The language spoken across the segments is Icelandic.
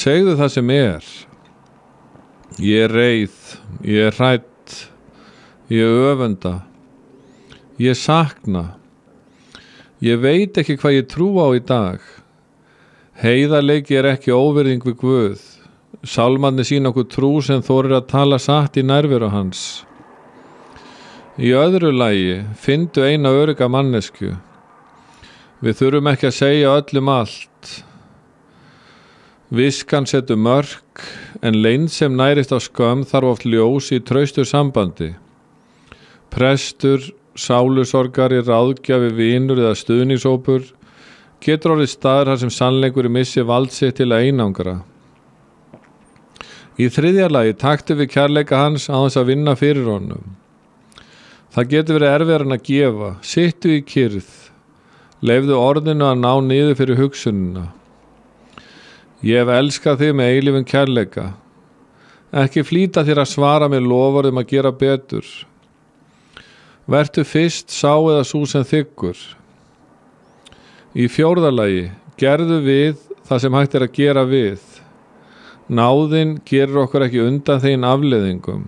Segðu það sem er. Ég reið, ég hrædd, ég öfunda, ég sakna. Ég veit ekki hvað ég trú á í dag. Heiðarleiki ekki óvirðing við Guð. Sálmarnir sýna okkur trú sem þorir að tala satt í nærveru hans. Í öðru lagi, finndu eina örugga mannesku. Við þurfum ekki að segja öllum allt. Viskan setur mörk, en leynd sem nærist á skömm þarf oft ljós í traustu sambandi. Prestur, sálusorgari, ráðgjafi, vinur eða stuðningshópur getur orðið staður þar sem sannleikur missi vald sitt til að einangra. Í þriðja lagi, taktu við kærleika hans á þess að vinna fyrir honum. Það getur verið erfiðara en að gefa. Sittu í kyrrð. Leyfðu orðinu að ná niður fyrir hugsunina. Ég hef elskað þig með eilífum kærleika. Ekki flýta þér að svara með loforðum að gera betur. Vertu fyrst sá eða sú sem þiggur. Í fjórða lagi, gerðu við það sem hægt er að gera við. Náðin gerir okkur ekki undan þeim afleiðingum.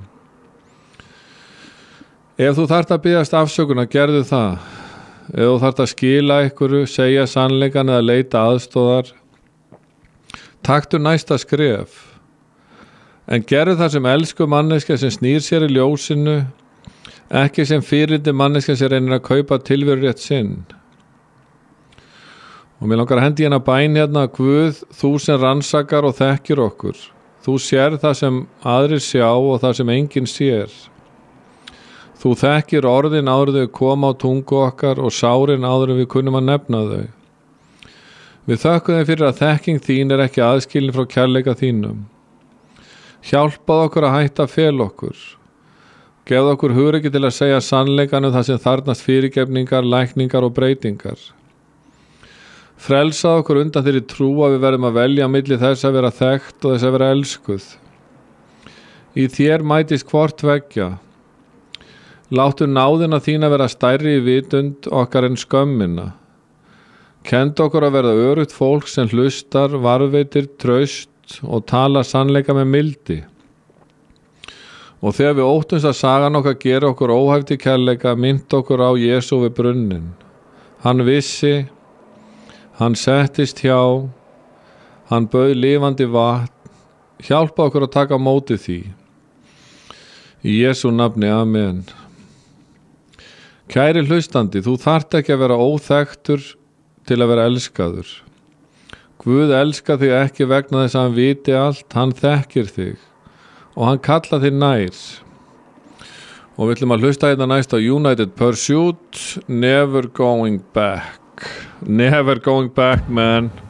Ef þú þarft að biðjast afsökunar, gerðu það. Ef þú þarft að skila einhverju, segja sannleikann eða leita aðstoðar, taktu næsta skref. En gerðu það sem elsku manneskja sem snýr sér í ljósinu, ekki sem fyrirlindi manneskja sem reynir að kaupa tilveru rétt sinn. Og mér langar að hendi hérna bæn hérna, Guð, þú sem rannsakar og þekkir okkur. Þú sér það sem aðrir sjá og það sem enginn sér. Þú þekkir orðin áður þau koma á tungu okkar og sárin áður við kunnum að nefna þau. Við þökkum þeim fyrir að þekking þín er ekki aðskilin frá kærleika þínum. Hjálpað okkur að hætta að fela okkur. Gefðu okkur hugrekki til að segja sannleikanum það sem þarfnast fyrirgefningar, lækningar og breytingar. Frelsað okkur undan þeirri trú að við verðum að velja milli þess að vera þekkt og þess að vera elskuð. Í þér mætist hvort tveggja. Láttu náðina þín að vera stærri í vitund okkar en skömmina. Kendu okkur að verða örugt fólk sem hlustar, varðveitir, traust og tala sannleika með mildi. Og þegar við óttumst að sagan okkar gera okkur óhæft í kærleika, minnt okkur á Jesú við brunnin. Hann vissi, hann settist hjá, hann bauð lifandi vatn, hjálpa okkur að taka á móti því. Í Jesú nafni, amen. Kæri hlustandi, þú þarft ekki að vera óþekktur til að vera elskaður. Guð elskar þig ekki vegna þess að hann viti allt, hann þekkir þig og hann kallar þig nær. Og við ætlum að hlusta hérna næst á United Pursuit, Never Going Back. Never going back, man.